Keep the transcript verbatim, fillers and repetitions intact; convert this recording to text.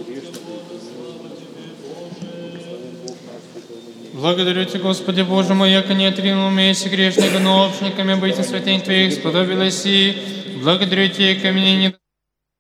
Благодарю Тебя, Господи Боже мой, яко не отринул меня, если грешника, но общниками быть и святынь Твоих сподобилась и благодарю Тебя, ко мне не